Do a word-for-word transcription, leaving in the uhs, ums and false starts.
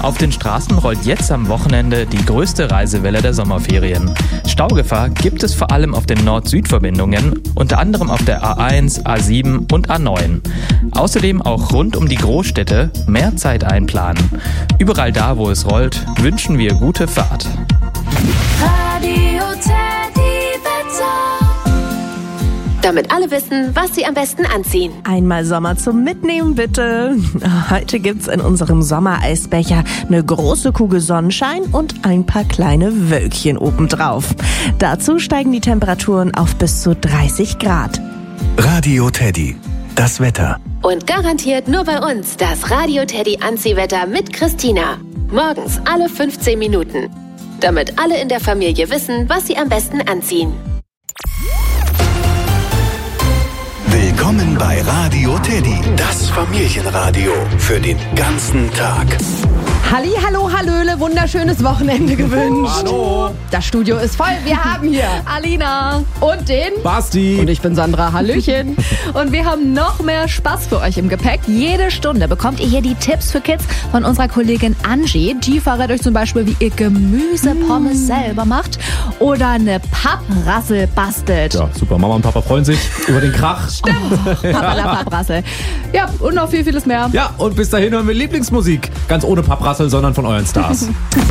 Auf den Straßen rollt jetzt am Wochenende die größte Reisewelle der Sommerferien. Staugefahr gibt es vor allem auf den Nord-Süd-Verbindungen, unter anderem auf der A eins, A sieben und A neun. Außerdem auch rund um die Großstädte mehr Zeit einplanen. Überall da, wo es rollt, wünschen wir gute Fahrt. Radio Teddy Wetter. Damit alle wissen, was sie am besten anziehen. Einmal Sommer zum Mitnehmen, bitte. Heute gibt's in unserem Sommereisbecher eine große Kugel Sonnenschein und ein paar kleine Wölkchen obendrauf. Dazu steigen die Temperaturen auf bis zu dreißig Grad. Radio Teddy, das Wetter. Und garantiert nur bei uns das Radio Teddy Anziehwetter mit Christina. Morgens alle fünfzehn Minuten. Damit alle in der Familie wissen, was sie am besten anziehen. Willkommen bei Radio Teddy, das Familienradio für den ganzen Tag. Halli, hallo, hallöle, wunderschönes Wochenende gewünscht. Hallo. Das Studio ist voll. Wir haben hier Alina und den Basti. Und ich bin Sandra. Hallöchen. Und wir haben noch mehr Spaß für euch im Gepäck. Jede Stunde bekommt ihr hier die Tipps für Kids von unserer Kollegin Angie. Die verrät euch zum Beispiel, wie ihr Gemüsepommes mm. selber macht oder eine Papprassel bastelt. Ja, super. Mama und Papa freuen sich über den Krach. Stimmt. Papa la Papprassel. Ja, und noch viel, vieles mehr. Ja, und bis dahin hören wir Lieblingsmusik. Ganz ohne Papprassel, sondern von euren Stars.